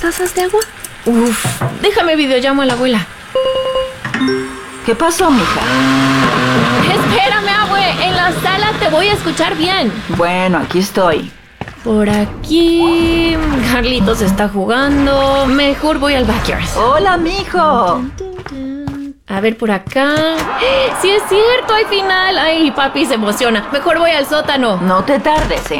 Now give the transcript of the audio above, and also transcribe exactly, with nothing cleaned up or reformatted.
tazas de agua? Uf, déjame videollamo a la abuela. ¿Qué pasó, mija? Espérame, abue, en la sala te voy a escuchar bien. Bueno, aquí estoy. Por aquí... Carlitos está jugando. Mejor voy al backyard. Hola, mijo. A ver, por acá... ¡Sí es cierto! ¡Hay final! ¡Ay, papi se emociona! Mejor voy al sótano. No te tardes, ¿eh?